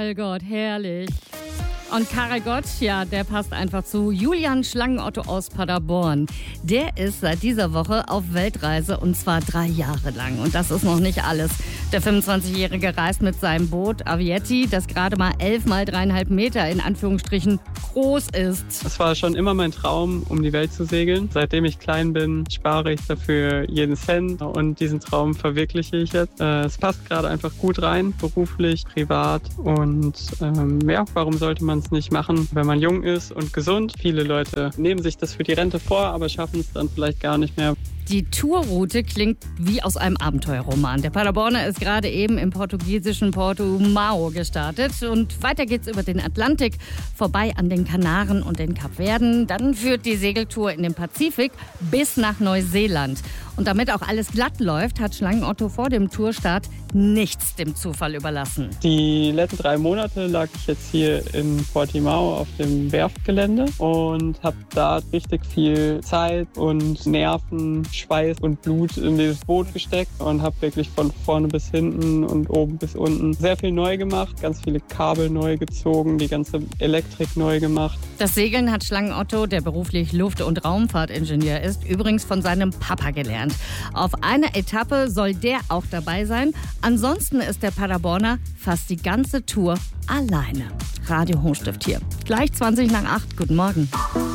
Karel Gott, herrlich. Und Karel Gott, ja, der passt einfach zu Julian Schlangenotto aus Paderborn. Der ist seit dieser Woche auf Weltreise und zwar 3 Jahre lang. Und das ist noch nicht alles. Der 25-Jährige reist mit seinem Boot Avietti, das gerade mal 11 mal 3,5 Meter in Anführungsstrichen groß ist. Es war schon immer mein Traum, um die Welt zu segeln. Seitdem ich klein bin, spare ich dafür jeden Cent und diesen Traum verwirkliche ich jetzt. Es passt gerade einfach gut rein, beruflich, privat und warum sollte man es nicht machen, wenn man jung ist und gesund? Viele Leute nehmen sich das für die Rente vor, aber schaffen es dann vielleicht gar nicht mehr. Die Tourroute klingt wie aus einem Abenteuerroman. Der Paderborner ist gerade eben im portugiesischen Portimão gestartet. Und weiter geht's über den Atlantik, vorbei an den Kanaren und den Kapverden. Dann führt die Segeltour in den Pazifik bis nach Neuseeland. Und damit auch alles glatt läuft, hat Schlangenotto vor dem Tourstart nichts dem Zufall überlassen. Die letzten 3 Monate lag ich jetzt hier in Portimão auf dem Werftgelände und habe da richtig viel Zeit und Nerven, Schweiß und Blut in dieses Boot gesteckt und habe wirklich von vorne bis hinten und oben bis unten sehr viel neu gemacht, ganz viele Kabel neu gezogen, die ganze Elektrik neu gemacht. Das Segeln hat Schlangenotto, der beruflich Luft- und Raumfahrtingenieur ist, übrigens von seinem Papa gelernt. Auf einer Etappe soll der auch dabei sein. Ansonsten ist der Paderborner fast die ganze Tour alleine. Radio Hochstift hier. Gleich 20 nach 8. Guten Morgen.